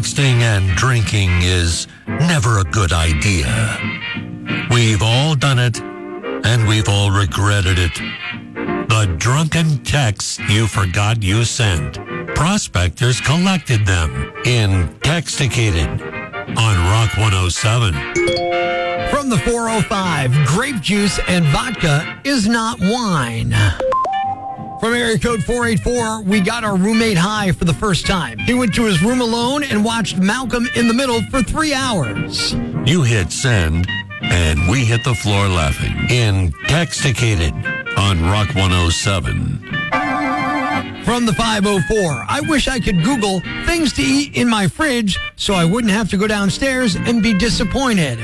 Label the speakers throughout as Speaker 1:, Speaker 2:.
Speaker 1: Texting and drinking is never a good idea. We've all done it, and we've all regretted it. The drunken texts you forgot you sent. Prospectors collected them in Texticated on Rock 107.
Speaker 2: From the 405, grape juice and vodka is not wine. From area code 484, we got our roommate high for the first time. He went to his room alone and watched Malcolm in the Middle for 3 hours.
Speaker 1: You hit send, and we hit the floor laughing in Texticated on Rock 107.
Speaker 2: From the 504, I wish I could Google things to eat in my fridge so I wouldn't have to go downstairs and be disappointed.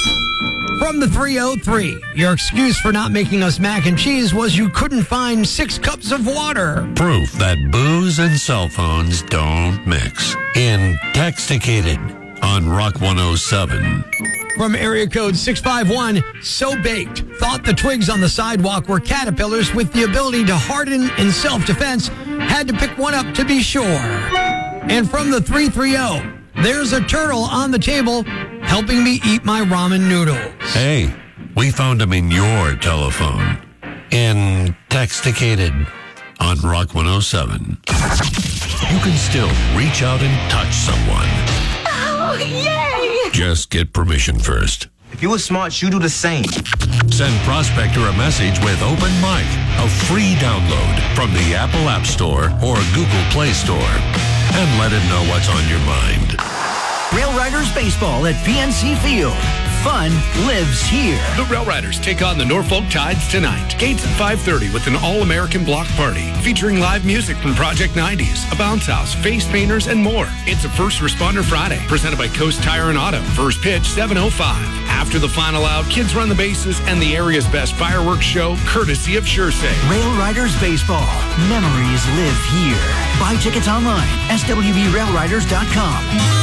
Speaker 2: From the 303, your excuse for not making us mac and cheese was you couldn't find 6 cups of water.
Speaker 1: Proof that booze and cell phones don't mix in Texticated on Rock 107.
Speaker 2: From area code 651, So Baked thought the twigs on the sidewalk were caterpillars with the ability to harden in self-defense, had to pick one up to be sure. And from the 330, there's a turtle on the table helping me eat my ramen noodles.
Speaker 1: Hey, we found him in your telephone in Texticated on Rock 107. You can still reach out and touch someone.
Speaker 3: Oh, yay!
Speaker 1: Just get permission first.
Speaker 4: If you were smart, you do the same.
Speaker 1: Send Prospector a message with Open Mic, a free download from the Apple App Store or Google Play Store. And let him know what's on your mind.
Speaker 5: Rail Riders Baseball at PNC Field. Fun lives here.
Speaker 6: The Rail Riders take on the Norfolk Tides tonight. Gates at 5:30 with an all-American block party featuring live music from Project 90s, a bounce house, face painters, and more. It's a First Responder Friday presented by Coast Tire and Auto. First pitch, 7:05. After the final out, kids run the bases and the area's best fireworks show, courtesy of SureSafe.
Speaker 5: Rail Riders Baseball. Memories live here. Buy tickets online. SWBRailRiders.com.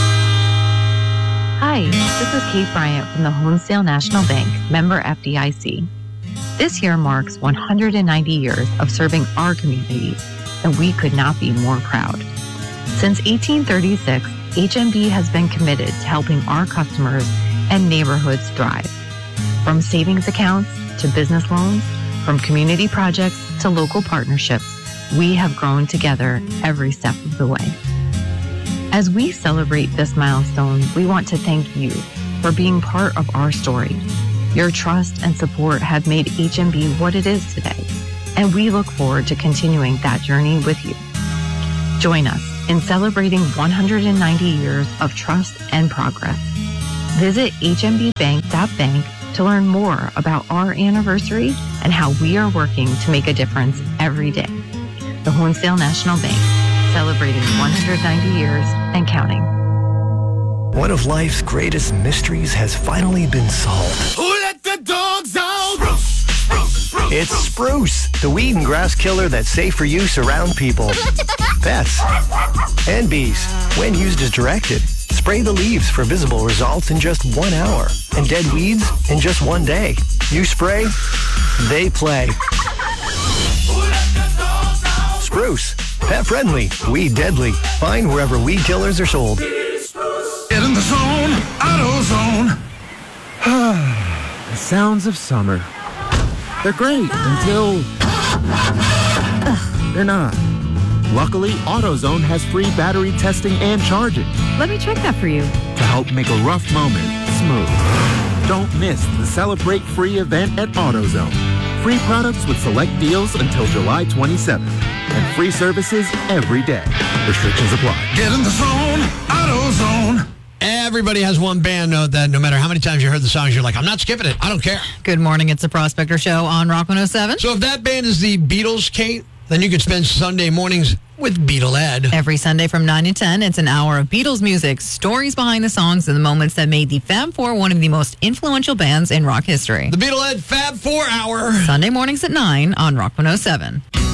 Speaker 7: Hi, this is Kate Bryant from the Honesdale National Bank, member FDIC. This year marks 190 years of serving our communities, and we could not be more proud. Since 1836, HNB has been committed to helping our customers and neighborhoods thrive. From savings accounts to business loans, from community projects to local partnerships, we have grown together every step of the way. As we celebrate this milestone, we want to thank you for being part of our story. Your trust and support have made HNB what it is today, and we look forward to continuing that journey with you. Join us in celebrating 190 years of trust and progress. Visit hnbbank.bank to learn more about our anniversary and how we are working to make a difference every day. The Honesdale National Bank, celebrating 190 years and counting.
Speaker 8: One of life's greatest mysteries has finally been solved.
Speaker 3: Who let the dogs out? Spruce, spruce, spruce,
Speaker 8: It's Spruce, the weed and grass killer that's safe for use around people, pets, and bees. When used as directed, spray the leaves for visible results in just 1 hour, and dead weeds in just 1 day. You spray, they play. Spruce, pet friendly, weed deadly. Find wherever weed killers are sold.
Speaker 3: Get in the zone, AutoZone.
Speaker 9: The sounds of summer. They're great until they're not. Luckily, AutoZone has free battery testing and charging
Speaker 10: Let me check that for you.
Speaker 9: to help make a rough moment smooth. Don't miss the Celebrate Free event at AutoZone. Free products with select deals until July 27th. And free services every day. Restrictions apply.
Speaker 3: Get in the zone, AutoZone.
Speaker 2: Everybody has one band that no matter how many times you heard the songs, you're like, I'm not skipping it. I don't care.
Speaker 10: Good morning. It's the Prospector Show on Rock 107.
Speaker 2: So if that band is the Beatles, Kate, then you could spend Sunday mornings with Beatle Ed.
Speaker 10: Every Sunday from 9 to 10, it's an hour of Beatles music, stories behind the songs, and the moments that made the Fab Four one of the most influential bands in rock history.
Speaker 2: The Beatle Ed Fab 4 Hour.
Speaker 10: Sunday mornings at 9 on Rock 107.